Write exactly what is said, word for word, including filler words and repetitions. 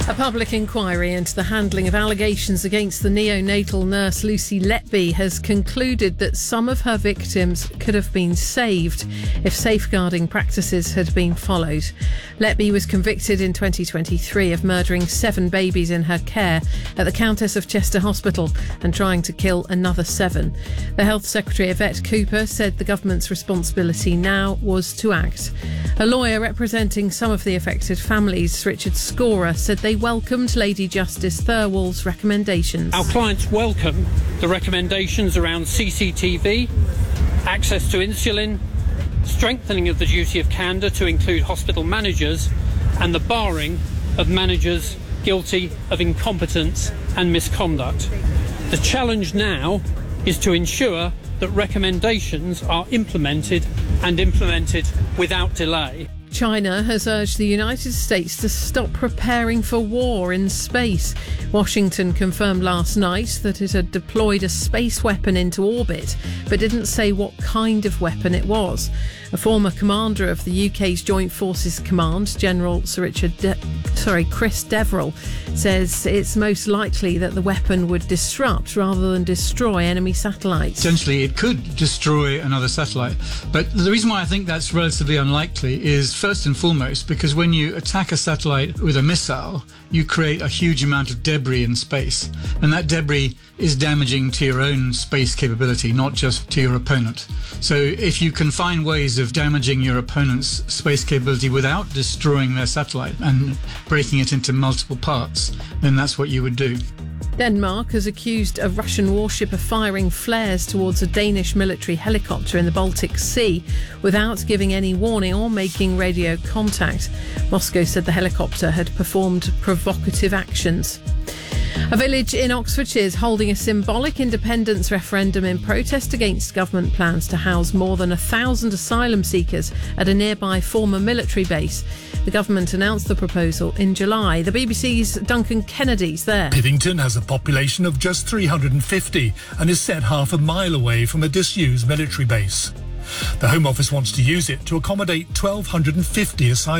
A public inquiry into the handling of allegations against the neonatal nurse Lucy Letby has concluded that some of her victims could have been saved if safeguarding practices had been followed. Letby was convicted in twenty twenty-three of murdering seven babies in her care at the Countess of Chester Hospital and trying to kill another seven. The Health Secretary, Yvette Cooper, said the government's responsibility now was to act. A lawyer representing some of the affected families, Richard Scorer, said they welcomed Lady Justice Thirlwall's recommendations. Our clients welcome the recommendations around C C T V, access to insulin, strengthening of the duty of candour to include hospital managers, and the barring of managers guilty of incompetence and misconduct. The challenge now is to ensure that recommendations are implemented and implemented without delay. China has urged the United States to stop preparing for war in space. Washington confirmed last night that it had deployed a space weapon into orbit, but didn't say what kind of weapon it was. A former commander of the U K's Joint Forces Command, General Sir Richard De- sorry, Chris Deverill, says it's most likely that the weapon would disrupt rather than destroy enemy satellites. Essentially, it could destroy another satellite. But the reason why I think that's relatively unlikely is, first and foremost, because when you attack a satellite with a missile, you create a huge amount of debris in space. And that debris is damaging to your own space capability, not just to your opponent. So if you can find ways of damaging your opponent's space capability without destroying their satellite and breaking it into multiple parts, then that's what you would do. Denmark has accused a Russian warship of firing flares towards a Danish military helicopter in the Baltic Sea without giving any warning or making radio contact. Moscow said the helicopter had performed provocative actions. A village in Oxfordshire is holding a symbolic independence referendum in protest against government plans to house more than a thousand asylum seekers at a nearby former military base. The government announced the proposal in July. The B B C's Duncan Kennedy's there. Pivington has a population of just three hundred fifty and is set half a mile away from a disused military base. The Home Office wants to use it to accommodate one thousand two hundred fifty asylum